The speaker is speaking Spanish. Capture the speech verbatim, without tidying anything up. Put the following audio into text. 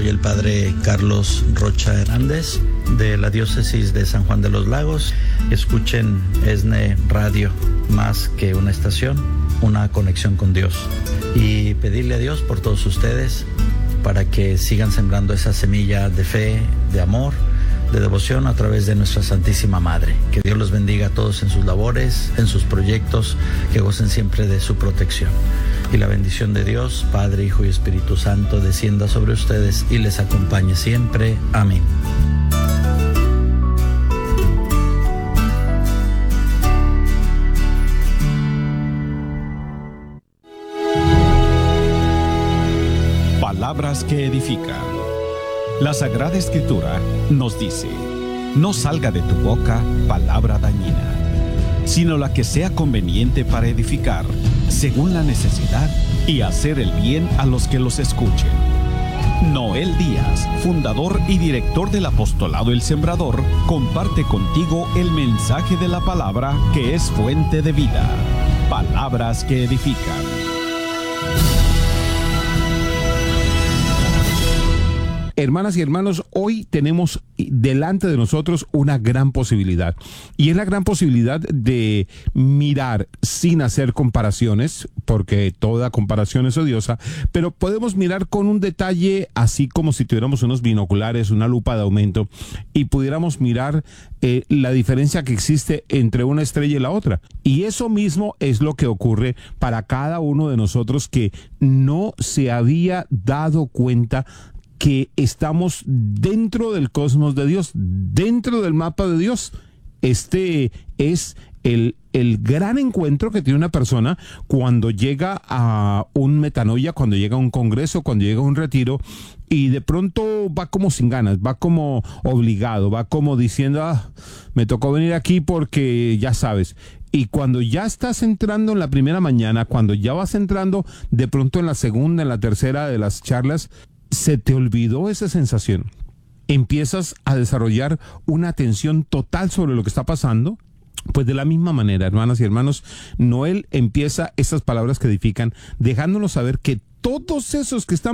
Soy el padre Carlos Rocha Hernández de la diócesis de San Juan de los Lagos. Escuchen ESNE Radio, más que una estación, una conexión con Dios. Y pedirle a Dios por todos ustedes para que sigan sembrando esa semilla de fe, de amor, de devoción a través de nuestra Santísima Madre. Que Dios los bendiga a todos en sus labores, en sus proyectos, que gocen siempre de su protección. Y la bendición de Dios, Padre, Hijo y Espíritu Santo, descienda sobre ustedes y les acompañe siempre. Amén. Palabras que edifican. La Sagrada Escritura nos dice: no salga de tu boca palabra dañina, sino la que sea conveniente para edificar, según la necesidad, y hacer el bien a los que los escuchen. Noel Díaz, fundador y director del Apostolado El Sembrador, comparte contigo el mensaje de la palabra que es fuente de vida. Palabras que edifican. Hermanas y hermanos, hoy tenemos delante de nosotros una gran posibilidad, y es la gran posibilidad de mirar sin hacer comparaciones, porque toda comparación es odiosa, pero podemos mirar con un detalle, así como si tuviéramos unos binoculares, una lupa de aumento, y pudiéramos mirar eh, la diferencia que existe entre una estrella y la otra. Y eso mismo es lo que ocurre para cada uno de nosotros que no se había dado cuenta que estamos dentro del cosmos de Dios, dentro del mapa de Dios. Este es el, el gran encuentro que tiene una persona cuando llega a un metanoia, cuando llega a un congreso, cuando llega a un retiro, y de pronto va como sin ganas, va como obligado, va como diciendo, ah, me tocó venir aquí porque ya sabes. Y cuando ya estás entrando en la primera mañana, cuando ya vas entrando de pronto en la segunda, en la tercera de las charlas, se te olvidó esa sensación. Empiezas a desarrollar una atención total sobre lo que está pasando. Pues de la misma manera, hermanas y hermanos, Noel empieza estas palabras que edifican, dejándonos saber que todos esos que están